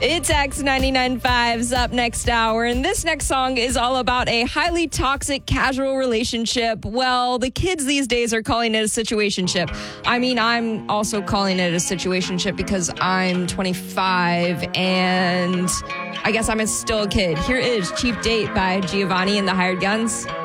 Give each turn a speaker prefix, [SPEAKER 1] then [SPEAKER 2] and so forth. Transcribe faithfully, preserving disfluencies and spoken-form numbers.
[SPEAKER 1] It's X ninety-nine point five's Up Next Hour, and this next song is all about a highly toxic casual relationship. Well, the kids these days are calling it a situationship. I mean, I'm also calling it a situationship because I'm twenty-five, and I guess I'm still a kid. Here is Cheap Date by Giovanni and the Hired Guns.